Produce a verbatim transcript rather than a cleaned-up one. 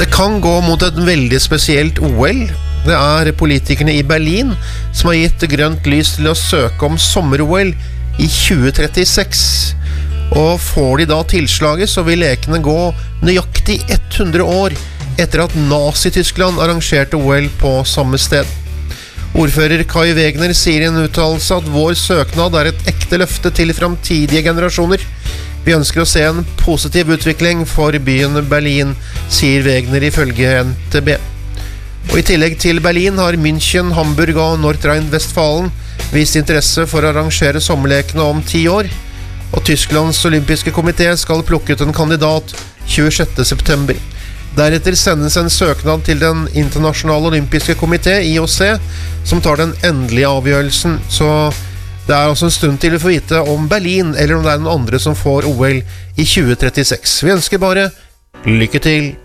Det kan gå mot et veldig spesielt O L. Det er politikerne i Berlin som har gitt grønt lys til å søke om sommer-O L i tjue trettiseks. Og får de da tilslaget, så vil lekene gå nøyaktig hundre år etter at Nazi-Tyskland arrangerte O L på samme sted. Ordfører Kai Wegner sier i en uttalelse at vår søknad er et ekte løfte til fremtidige generasjoner. Vi ønsker å se en positiv utvikling for byen Berlin, sier Wegner ifølge N T B. Og i tillegg til Berlin har München, Hamburg og Nordrhein-Westfalen vist interesse for å arrangere sommerlekene om ti år. Og Tysklands olympiske komité skal plukke ut en kandidat tjuesjette september. Deretter sendes en søknad til den internasjonale olympiske komité, I O C, som tar den endelige avgjørelsen. Så det er også en stund til vi får vite om Berlin, eller om det er noen andre som får O L i tjue trettiseks. Vi ønsker bare lykke til!